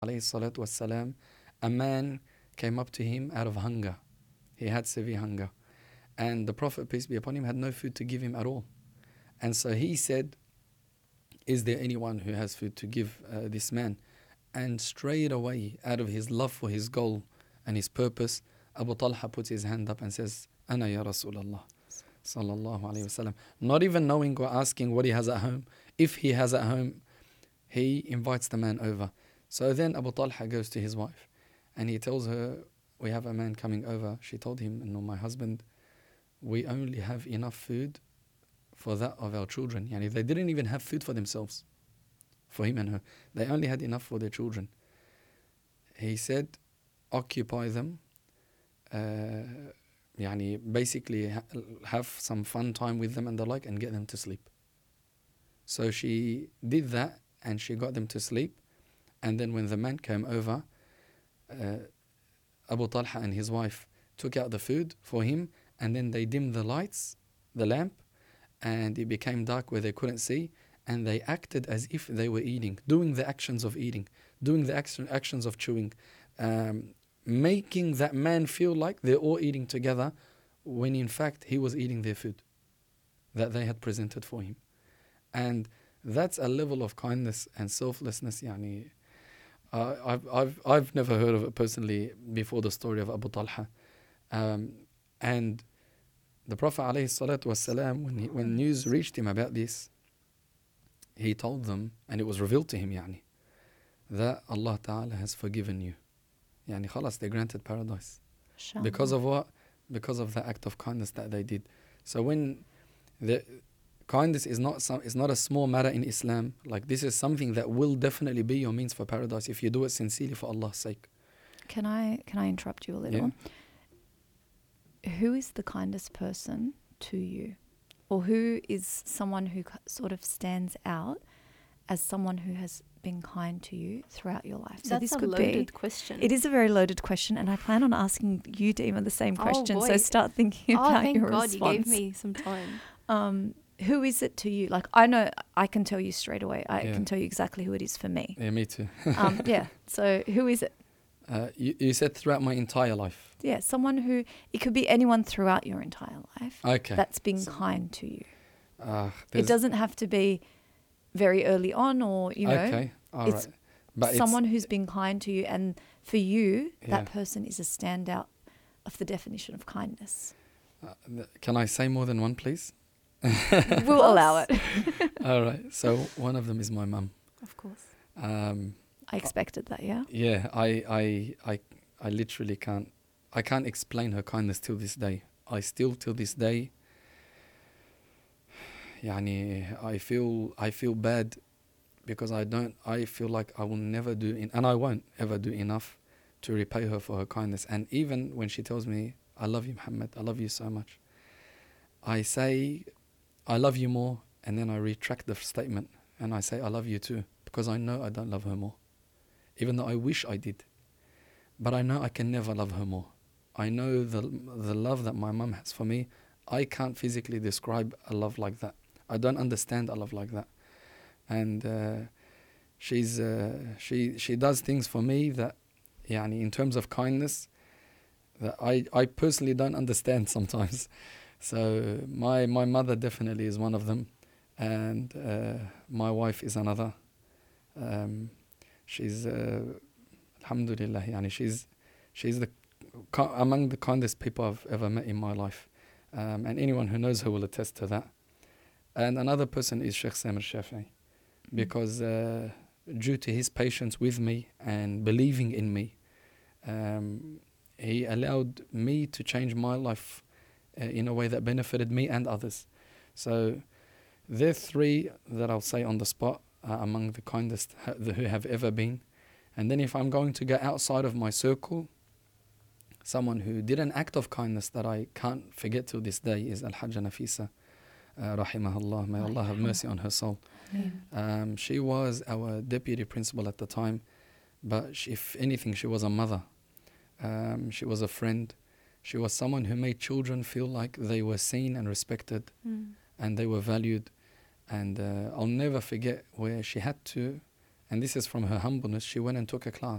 alayhi salatu wasalam, a man came up to him out of hunger. He had severe hunger. And the Prophet, peace be upon him, had no food to give him at all. And so he said, is there anyone who has food to give this man? And straight away, out of his love for his goal and his purpose, Abu Talha puts his hand up and says, Ana ya Rasulallah, sallallahu alayhi wasallam. Not even knowing or asking what he has at home. If he has at home, he invites the man over. So then Abu Talha goes to his wife and he tells her, we have a man coming over. She told him, no, my husband, we only have enough food for that of our children. Yani they didn't even have food for themselves, for him and her. They only had enough for their children. He said, occupy them, basically have some fun time with them and the like, and get them to sleep. So she did that and she got them to sleep. And then when the man came over, Abu Talha and his wife took out the food for him, and then they dimmed the lights, the lamp, and it became dark where they couldn't see, and they acted as if they were eating, doing the actions of eating, doing the actions of chewing, making that man feel like they're all eating together, when in fact he was eating their food that they had presented for him. And that's a level of kindness and selflessness. I've never heard of it personally before the story of Abu Talha. And the Prophet ﷺ, when news reached him about this, he told them, and it was revealed to him, that Allah Ta'ala has forgiven you. Khalas, they granted paradise. Inshallah. Because of what? Because of the act of kindness that they did. So when the kindness is not a small matter in Islam, like this is something that will definitely be your means for paradise if you do it sincerely for Allah's sake. Can I interrupt you a little? Yeah. Who is the kindest person to you? Or who is someone who sort of stands out as someone who has been kind to you throughout your life? So that's a loaded question. It is a very loaded question, and I plan on asking you, Dima, the same question. Boy. So start thinking about your God, response. you gave me some time. Who is it to you? Like, I know I can tell you straight away. I can tell you exactly who it is for me. Yeah, me too. So who is it? You said throughout my entire life. Yeah, someone who, it could be anyone throughout your entire life. Okay. That's been kind to you. It doesn't have to be very early on, or Okay, all it's right. But someone who's been kind to you, and for you, that person is a standout of the definition of kindness. Can I say more than one, please? We'll allow it. All right. So one of them is my mum. Of course. I expected that, yeah? Yeah, I literally can't explain her kindness till this day. I still, till this day, I feel bad because I feel like I will never do, and I won't ever do enough to repay her for her kindness. And even when she tells me, I love you, Muhammad, I love you so much, I say, I love you more, and then I retract the statement and I say, I love you too, because I know I don't love her more, even though I wish I did. But I know I can never love her more. I know the love that my mum has for me, I can't physically describe a love like that. I don't understand a love like that. And she does things for me that, in terms of kindness, that I personally don't understand sometimes. So my mother definitely is one of them, and my wife is another. She's alhamdulillah, she's among the kindest people I've ever met in my life, and anyone who knows her will attest to that. And another person is Sheikh Samir Shafi'i, because due to his patience with me and believing in me, he allowed me to change my life in a way that benefited me and others. So they're three that I'll say on the spot are among the kindest who have ever been. And then if I'm going to go outside of my circle, someone who did an act of kindness that I can't forget till this day is Al-Hajja Nafisa, rahimahullah. May Allah have mercy on her soul. She was our deputy principal at the time, but if anything, she was a mother. She was a friend. She was someone who made children feel like they were seen and respected, and they were valued. And I'll never forget where she had to, and this is from her humbleness, she went and took a class.